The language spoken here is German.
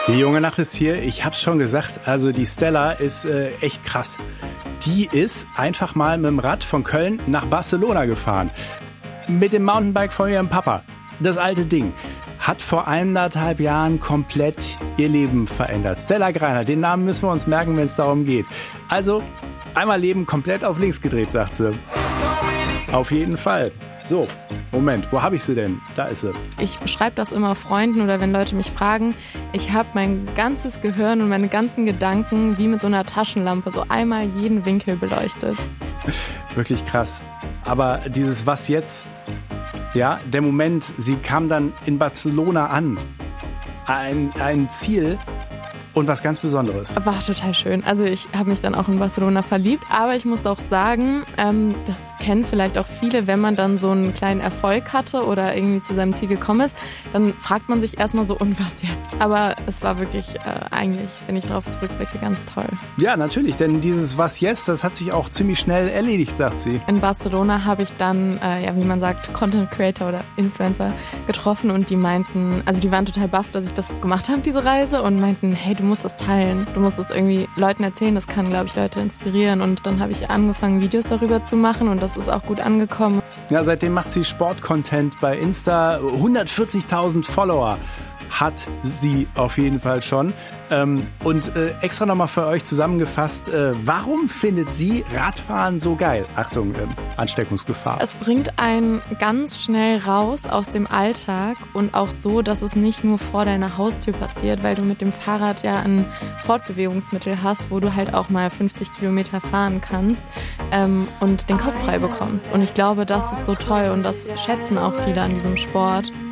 Die junge Nacht ist hier. Ich hab's schon gesagt, also die Stella ist echt krass. Die ist einfach mal mit dem Rad von Köln nach Barcelona gefahren. Mit dem Mountainbike von ihrem Papa. Das alte Ding. Hat vor 1,5 Jahren komplett ihr Leben verändert. Stella Greiner, den Namen müssen wir uns merken, wenn es darum geht. Also, einmal Leben komplett auf links gedreht, sagt sie. Auf jeden Fall. So, Moment, wo habe ich sie denn? Da ist sie. Ich beschreibe das immer Freunden oder wenn Leute mich fragen. Ich habe mein ganzes Gehirn und meine ganzen Gedanken wie mit so einer Taschenlampe so einmal jeden Winkel beleuchtet. Wirklich krass. Aber dieses Was jetzt? Ja, der Moment, sie kam dann in Barcelona an. Ein Ziel und was ganz Besonderes. War total schön. Also ich habe mich dann auch in Barcelona verliebt. Aber ich muss auch sagen, das kennen vielleicht auch viele, wenn man dann so einen kleinen Erfolg hatte oder irgendwie zu seinem Ziel gekommen ist, dann fragt man sich erstmal so, und was jetzt? Aber es war wirklich, eigentlich, wenn ich darauf zurückblicke, ganz toll. Ja, natürlich, denn dieses Was jetzt, das hat sich auch ziemlich schnell erledigt, sagt sie. In Barcelona habe ich dann, wie man sagt, Content Creator oder Influencer getroffen und die meinten, also die waren total baff, dass ich das gemacht habe, diese Reise, und meinten, hey, du musst das teilen, du musst das irgendwie Leuten erzählen, das kann, glaube ich, Leute inspirieren. Und dann habe ich angefangen, Videos darüber zu machen und das ist auch gut angekommen. Ja, seitdem macht sie Sportcontent bei Insta, 140.000 Follower hat sie auf jeden Fall schon. Und extra nochmal für euch zusammengefasst, warum findet sie Radfahren so geil? Achtung, Ansteckungsgefahr. Es bringt einen ganz schnell raus aus dem Alltag und auch so, dass es nicht nur vor deiner Haustür passiert, weil du mit dem Fahrrad ja ein Fortbewegungsmittel hast, wo du halt auch mal 50 Kilometer fahren kannst und den Kopf frei bekommst. Und ich glaube, das ist so toll und das schätzen auch viele an diesem Sport.